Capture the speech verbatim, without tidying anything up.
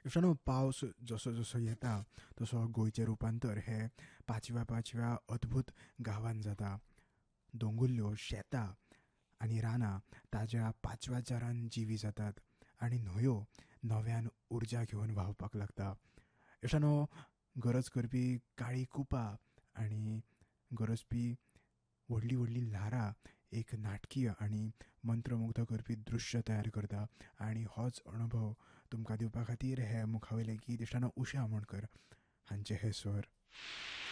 इश्टानो, पावस जसो जसो येता तसो गोंयचें रुपांतर हे पांचव्या पांचव्या अद्भुत गांवांत जाता. दोंगुल्ल्यो, शेतां आनी रानां ताज्या पांचव्या चारान जिवी जातात आनी न्हंयो नव्यान उर्जा घेवन व्हांवपाक लागता. इश्टानो, गरज करपी काळी कुपां आनी गरजपी व्हडली व्हडली ल्हारां एक नाटकीय आनी मंत्रमुग्ध करपी दृश्य तयार करता. आनी होच अणभव तुमकां दिवपा खातीर हे मुखावेलें गीत इश्टानो उशा मणकर हांचे हे स्वर.